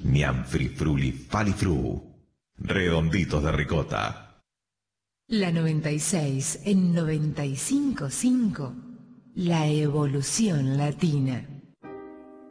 Niam frifruli falifru. Redonditos de ricota. La 96 en 95.5. La evolución latina.